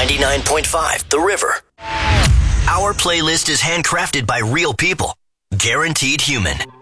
99.5 The River. Our playlist is handcrafted by real people. Guaranteed human.